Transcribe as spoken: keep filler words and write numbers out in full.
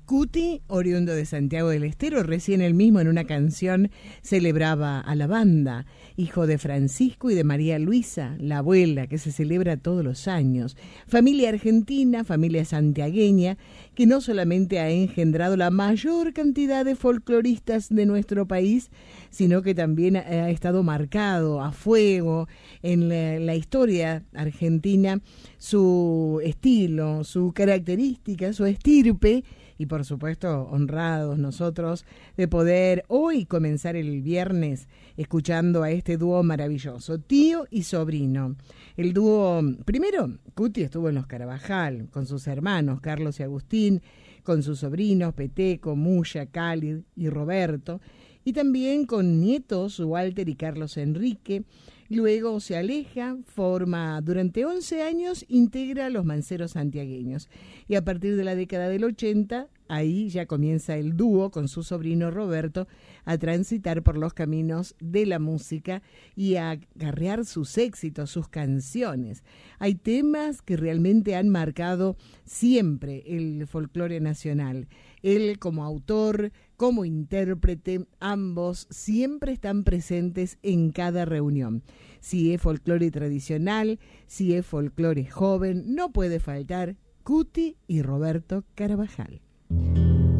Cuti, oriundo de Santiago del Estero, recién él mismo en una canción celebraba a la banda, hijo de Francisco y de María Luisa, la abuela, que se celebra todos los años. Familia argentina, familia santiagueña, que no solamente ha engendrado la mayor cantidad de folcloristas de nuestro país, sino que también ha estado marcado a fuego en la, la historia argentina su estilo, su característica, su estirpe. Y por supuesto, honrados nosotros de poder hoy comenzar el viernes escuchando a este dúo maravilloso, tío y sobrino. El dúo, primero, Cuti estuvo en los Carabajal con sus hermanos, Carlos y Agustín, con sus sobrinos, Peteco, Muya, Cálid y Roberto, y también con nietos, Walter y Carlos Enrique. Luego se aleja, forma durante once años, integra los Manceros Santiagueños. Y a partir de la década del ochenta, ahí ya comienza el dúo con su sobrino Roberto a transitar por los caminos de la música y a acarrear sus éxitos, sus canciones. Hay temas que realmente han marcado siempre el folclore nacional. Él como autor, como intérprete, ambos siempre están presentes en cada reunión. Si es folclore tradicional, si es folclore joven, no puede faltar Cuti y Roberto Carabajal.